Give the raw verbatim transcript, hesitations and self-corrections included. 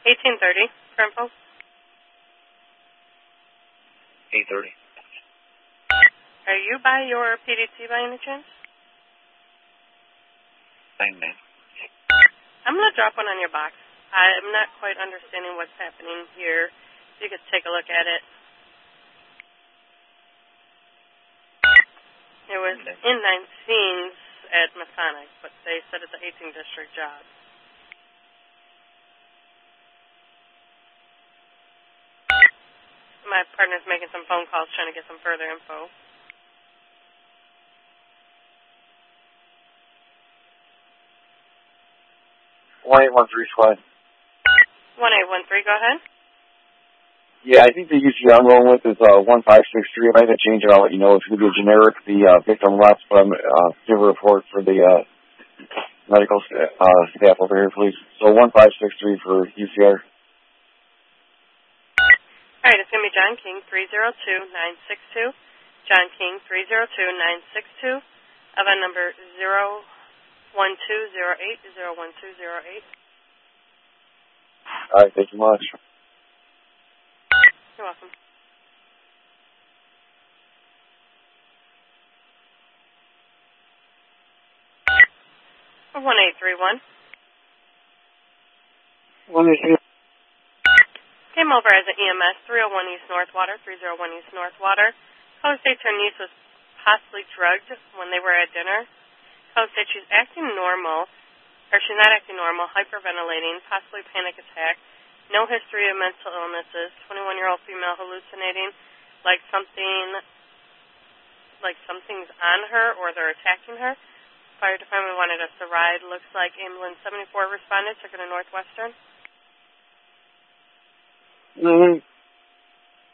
eighteen thirty, for info. eight thirty. Are you by your P D T by any chance? Same name. I'm going to drop one on your box. I'm not quite understanding what's happening here. You could take a look at it. It was in nine scenes at Masonic, but they said it's an eighteenth district job. My partner's making some phone calls trying to get some further info. one eight one three squad. one eight one three, go ahead. Yeah, I think the U C I'm rolling with is uh, one five six three. If I have to change it, I'll let you know. It's going to be a generic. The uh, victim left, but I'm uh, give a report for the uh, medical st- uh, staff over here, please. So one five six three for U C R. All right, it's going to be John King, three zero two nine six two. John King, three zero two nine six two. Event number zero one two zero eight, zero one two zero eight. All right, thank you much. You're welcome. one eight three one. one eight three. Came over as an E M S, three oh one East Northwater, three oh one East Northwater. Caller states her niece was possibly drugged when they were at dinner. Caller states she's acting normal, or she's not acting normal, hyperventilating, possibly panic attack. No history of mental illnesses. twenty-one-year-old female hallucinating, like something, like something's on her or they're attacking her. Fire department wanted us to ride. Looks like ambulance seventy-four responded. Took her to Northwestern. Mm-hmm.